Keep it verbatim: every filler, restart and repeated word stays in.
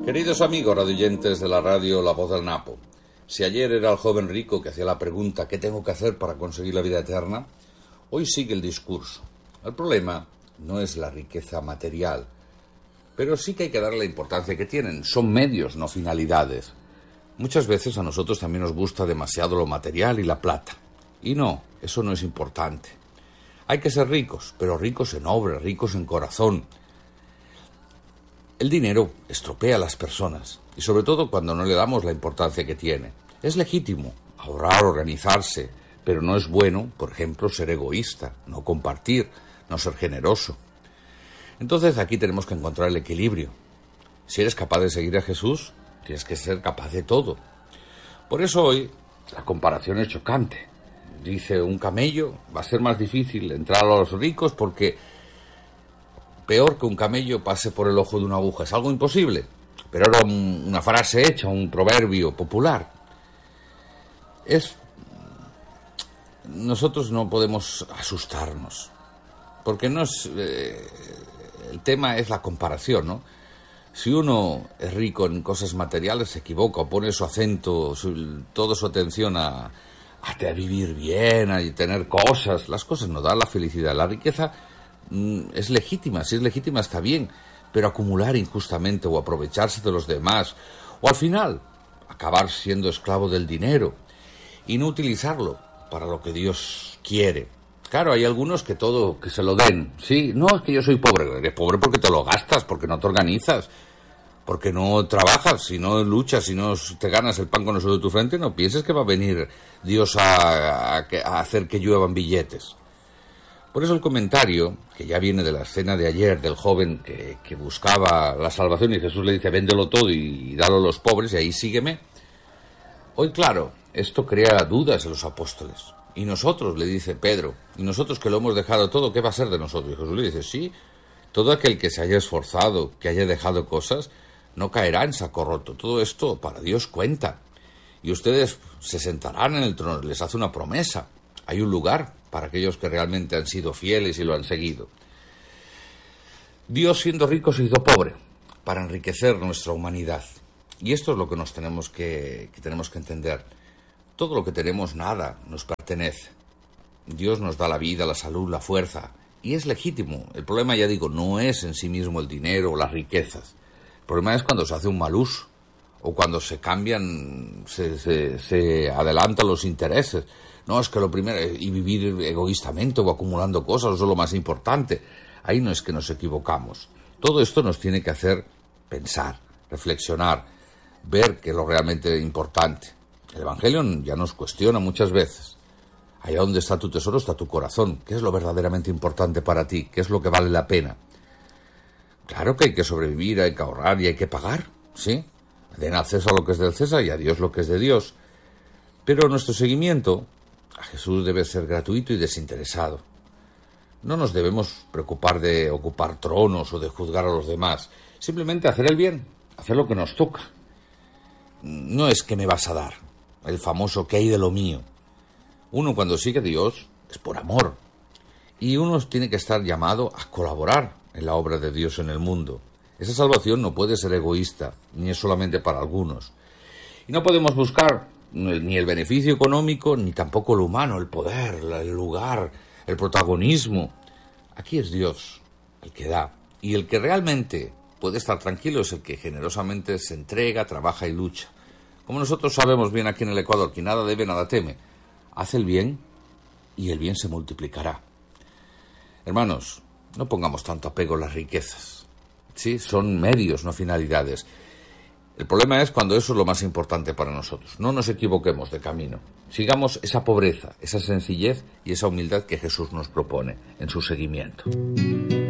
Queridos amigos radioyentes de la radio La Voz del Napo, si ayer era el joven rico que hacía la pregunta ¿qué tengo que hacer para conseguir la vida eterna?, hoy sigue el discurso. El problema no es la riqueza material, pero sí que hay que darle la importancia que tienen. Son medios, no finalidades. Muchas veces a nosotros también nos gusta demasiado lo material y la plata. Y no, eso no es importante. Hay que ser ricos, pero ricos en obra, ricos en corazón. El dinero estropea a las personas, y sobre todo cuando no le damos la importancia que tiene. Es legítimo ahorrar, organizarse, pero no es bueno, por ejemplo, ser egoísta, no compartir, no ser generoso. Entonces aquí tenemos que encontrar el equilibrio. Si eres capaz de seguir a Jesús, tienes que ser capaz de todo. Por eso hoy la comparación es chocante. Dice un camello, va a ser más difícil entrar a los ricos porque peor que un camello pase por el ojo de una aguja. Es algo imposible, pero era un, una frase hecha, un proverbio popular. Es... Nosotros no podemos asustarnos, porque no es... Eh, el tema es la comparación, ¿no? Si uno es rico en cosas materiales, se equivoca o pone su acento, su, toda su atención a, a, a vivir bien, a tener cosas. Las cosas no dan la felicidad. La riqueza es legítima, si es legítima está bien, pero acumular injustamente o aprovecharse de los demás, o al final acabar siendo esclavo del dinero y no utilizarlo para lo que Dios quiere. Claro, hay algunos que todo, que se lo den, sí, no, es que yo soy pobre, eres pobre porque te lo gastas, porque no te organizas, porque no trabajas, si no luchas, si no te ganas el pan con el sudor de tu frente, no pienses que va a venir Dios a, a, a hacer que lluevan billetes. Por eso el comentario, que ya viene de la escena de ayer, del joven que, que buscaba la salvación y Jesús le dice, véndelo todo y, y dalo a los pobres y ahí sígueme. Hoy, claro, esto crea dudas en los apóstoles. Y nosotros, le dice Pedro, y nosotros que lo hemos dejado todo, ¿qué va a ser de nosotros? Y Jesús le dice, sí, todo aquel que se haya esforzado, que haya dejado cosas, no caerá en saco roto. Todo esto para Dios cuenta. Y ustedes se sentarán en el trono, les hace una promesa. Hay un lugar para aquellos que realmente han sido fieles y lo han seguido. Dios, siendo rico, se hizo pobre para enriquecer nuestra humanidad. Y esto es lo que nos tenemos que, que tenemos que entender. Todo lo que tenemos, nada nos pertenece. Dios nos da la vida, la salud, la fuerza, y es legítimo. El problema, ya digo, no es en sí mismo el dinero o las riquezas. El problema es cuando se hace un mal uso, o cuando se cambian, se, se, se adelantan los intereses. No, es que lo primero, y vivir egoístamente o acumulando cosas, eso es lo más importante. Ahí no es que nos equivocamos. Todo esto nos tiene que hacer pensar, reflexionar, ver qué es lo realmente importante. El Evangelio ya nos cuestiona muchas veces. Allá donde está tu tesoro está tu corazón. ¿Qué es lo verdaderamente importante para ti? ¿Qué es lo que vale la pena? Claro que hay que sobrevivir, hay que ahorrar y hay que pagar, ¿sí? Den al César lo que es del César y a Dios lo que es de Dios. Pero nuestro seguimiento a Jesús debe ser gratuito y desinteresado. No nos debemos preocupar de ocupar tronos o de juzgar a los demás. Simplemente hacer el bien, hacer lo que nos toca. No es que me vas a dar, el famoso que hay de lo mío. Uno cuando sigue a Dios es por amor. Y uno tiene que estar llamado a colaborar en la obra de Dios en el mundo. Esa salvación no puede ser egoísta, ni es solamente para algunos. Y no podemos buscar ni el beneficio económico, ni tampoco lo humano, el poder, el lugar, el protagonismo. Aquí es Dios el que da. Y el que realmente puede estar tranquilo es el que generosamente se entrega, trabaja y lucha. Como nosotros sabemos bien aquí en el Ecuador, que nada debe, nada teme. Hace el bien y el bien se multiplicará. Hermanos, no pongamos tanto apego en las riquezas. Sí, son medios, no finalidades. El problema es cuando eso es lo más importante para nosotros. No nos equivoquemos de camino. Sigamos esa pobreza, esa sencillez y esa humildad que Jesús nos propone en su seguimiento.